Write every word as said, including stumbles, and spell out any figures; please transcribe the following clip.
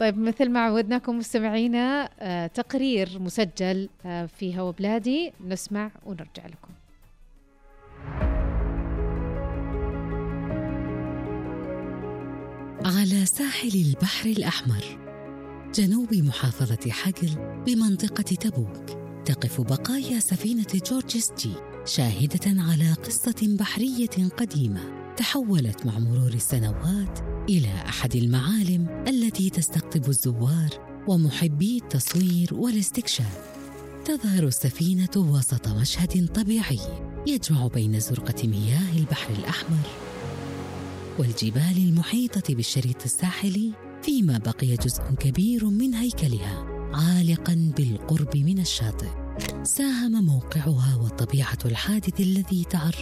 طيب مثل ما عودناكم مستمعينا آه تقرير مسجل آه في هوا بلادي، نسمع ونرجع لكم. على ساحل البحر الأحمر جنوب محافظة حقل بمنطقة تبوك تقف بقايا سفينة جورجيس جي، شاهدة على قصة بحرية قديمة تحولت مع مرور السنوات إلى أحد المعالم التي تستقطب الزوار ومحبي التصوير والاستكشاف. تظهر السفينة وسط مشهد طبيعي يجمع بين زرقة مياه البحر الأحمر والجبال المحيطة بالشريط الساحلي، فيما بقي جزء كبير من هيكلها عالقاً بالقرب من الشاطئ. ساهم موقعها والطبيعة الحادث الذي تعرض